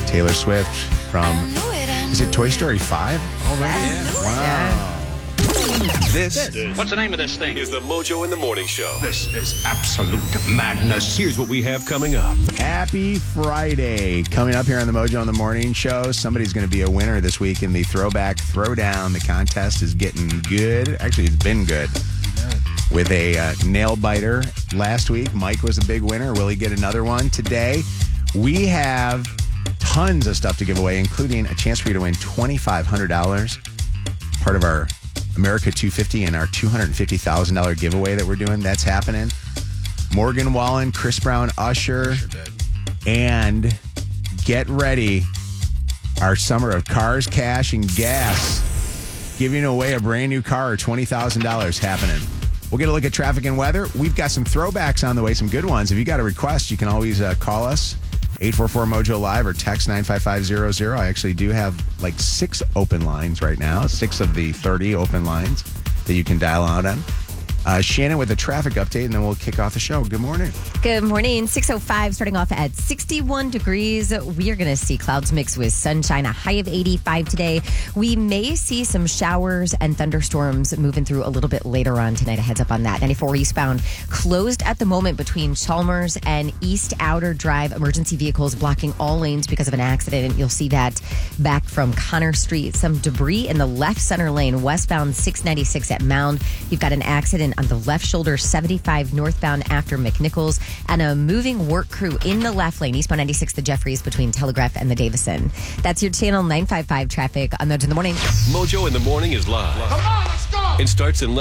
Taylor Swift from, is it Toy Story 5 already? Yes. Wow. This What's the name of this thing? is the Mojo in the Morning Show. This is absolute madness. Here's what we have coming up. Happy Friday. Coming up here on the Mojo in the Morning Show, somebody's going to be a winner this week in the Throwback Throwdown. The contest is getting good. Actually, it's been good. With a nail biter last week. Mike was a big winner. Will he get another one today? We have tons of stuff to give away, including a chance for you to win $2,500. Part of our America 250 and our $250,000 giveaway that we're doing. That's happening. Morgan Wallen, Chris Brown, Usher, and get ready. Our summer of cars, cash, and gas. Giving away a brand new car, $20,000 happening. We'll get a look at traffic and weather. We've got some throwbacks on the way, some good ones. If you got a request, you can always call us, 844-MOJO-LIVE, or text 95500. I actually do have like 6 open lines right now, 6 of the 30 open lines that you can dial out on. Shannon with a traffic update, and then we'll kick off the show. Good morning. Good morning. 6:05, starting off at 61 degrees. We are going to see clouds mixed with sunshine, a high of 85 today. We may see some showers and thunderstorms moving through a little bit later on tonight. A heads up on that. 94 eastbound closed at the moment between Chalmers and East Outer Drive. Emergency vehicles blocking all lanes because of an accident. You'll see that back from Connor Street. Some debris in the left center lane, westbound 696 at Mound. You've got an accident on the left shoulder, 75 northbound after McNichols, and a moving work crew in the left lane, eastbound 96, the Jeffries between Telegraph and the Davison. That's your Channel 955 traffic on Mojo in the Morning. Mojo in the Morning is live. Come on, let's go! It starts in